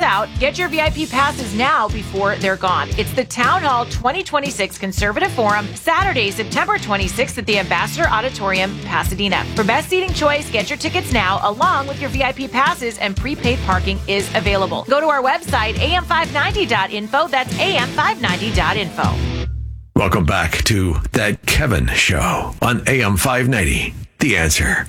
out. Get your VIP passes now before they're gone. It's the Town Hall 2026 Conservative Forum, Saturday, September 26th at the Ambassador Auditorium, Pasadena. For best seating choice, get your tickets now along with your VIP passes, and prepaid parking is available. Go to our website, am590.info. That's am590.info. Welcome back to That Kevin Show on AM 590. The Answer.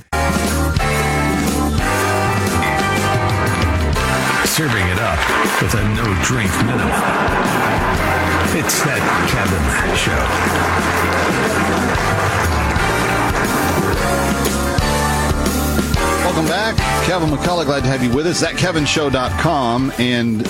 Serving it up with a no-drink minimum. It's That Kevin Show. Welcome back. Kevin McCullough, glad to have you with us. ThatKevinShow.com. And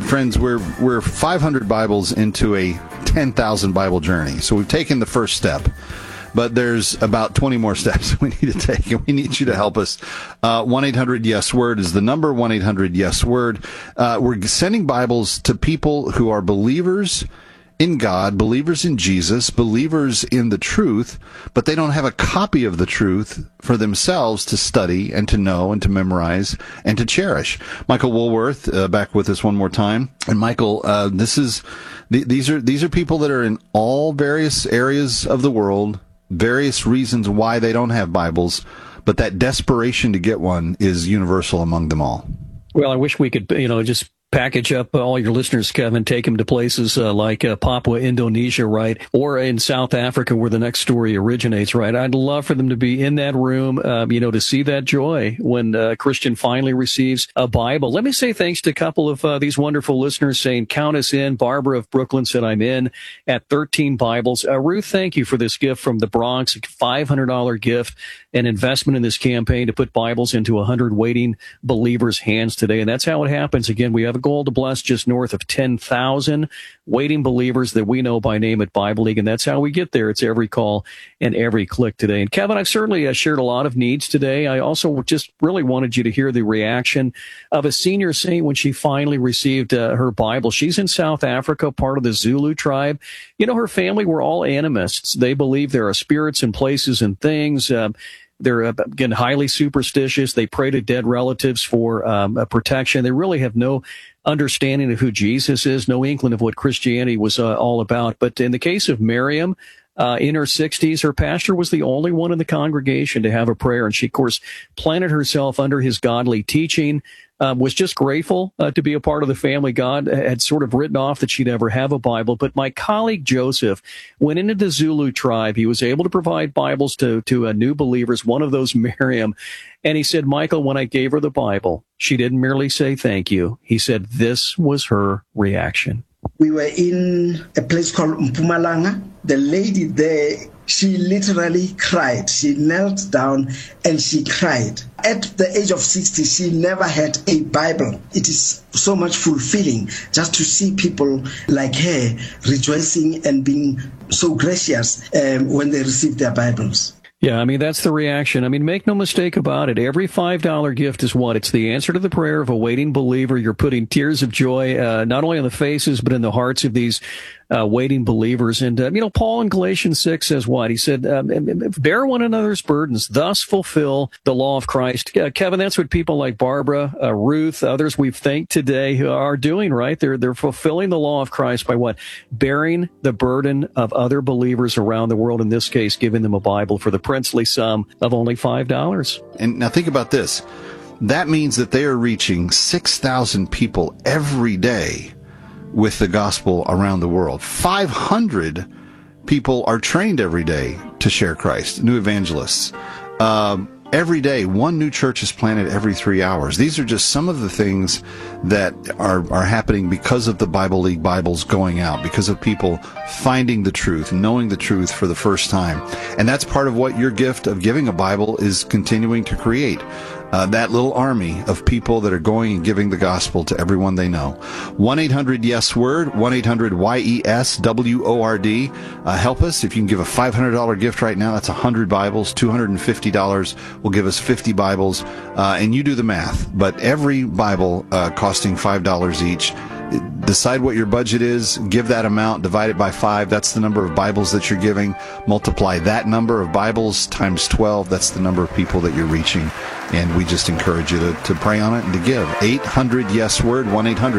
we're 500 Bibles into a 10,000 Bible journey. So we've taken the first step. But there's about 20 more steps we need to take, and we need you to help us. 1-800-YES-WORD is the number, 1-800-YES-WORD. We're sending Bibles to people who are believers in God, believers in Jesus, believers in the truth, but they don't have a copy of the truth for themselves to study and to know and to memorize and to cherish. Michael Woolworth, back with us one more time. And Michael, these are people that are in all various areas of the world, various reasons why they don't have Bibles, but that desperation to get one is universal among them all. Well, I wish we could, just package up all your listeners, Kevin, take them to places like Papua, Indonesia, right? Or in South Africa where the next story originates, right? I'd love for them to be in that room, to see that joy when a Christian finally receives a Bible. Let me say thanks to a couple of these wonderful listeners saying, count us in. Barbara of Brooklyn said, I'm in at 13 Bibles. Ruth, thank you for this gift from the Bronx, a $500 gift, an investment in this campaign to put Bibles into 100 waiting believers' hands today. And that's how it happens. Again, we have a goal to bless just north of 10,000 waiting believers that we know by name at Bible League, and that's how we get there. It's every call and every click today. And Kevin, I've certainly shared a lot of needs today. I also just really wanted you to hear the reaction of a senior saint when she finally received her Bible. She's in South Africa, part of the Zulu tribe. Her family were all animists. They believe there are spirits and places and things. They're, again, highly superstitious. They pray to dead relatives for protection. They really have no understanding of who Jesus is, no inkling of what Christianity was all about. But in the case of Miriam, in her 60s, her pastor was the only one in the congregation to have a prayer. And she, of course, planted herself under his godly teaching, was just grateful to be a part of the family. God had sort of written off that she'd ever have a Bible. But my colleague Joseph went into the Zulu tribe. He was able to provide Bibles to new believers, one of those Miriam. And he said, Michael, when I gave her the Bible, she didn't merely say thank you. He said this was her reaction. We were in a place called Mpumalanga. The lady there, she literally cried. She knelt down and she cried. At the age of 60, she never had a Bible. It is so much fulfilling just to see people like her rejoicing and being so gracious when they receive their Bibles. Yeah, that's the reaction. Make no mistake about it. Every $5 gift is what? It's the answer to the prayer of a waiting believer. You're putting tears of joy, not only on the faces, but in the hearts of these waiting believers. And, Paul in Galatians 6 says what? He said, bear one another's burdens, thus fulfill the law of Christ. Kevin, that's what people like Barbara, Ruth, others we've thanked today are doing, right? They're fulfilling the law of Christ by what? Bearing the burden of other believers around the world, in this case, giving them a Bible for the princely sum of only $5. And now think about this. That means that they are reaching 6,000 people every day with the gospel around the world. 500 people are trained every day to share Christ, new evangelists. Every day, one new church is planted every 3 hours. These are just some of the things that are happening because of the Bible League Bibles going out, because of people finding the truth, knowing the truth for the first time. And that's part of what your gift of giving a Bible is continuing to create. That little army of people that are going and giving the gospel to everyone they know. 1-800-YES-WORD, 1-800-YES-WORD. Help us. If you can give a $500 gift right now, that's 100 Bibles. $250 will give us 50 Bibles. And you do the math. But every Bible costing $5 each. Decide what your budget is, give that amount, divide it by 5. That's the number of Bibles that you're giving. Multiply that number of Bibles times 12. That's the number of people that you're reaching. And we just encourage you to pray on it and to give. 800-YES-WORD, 1-800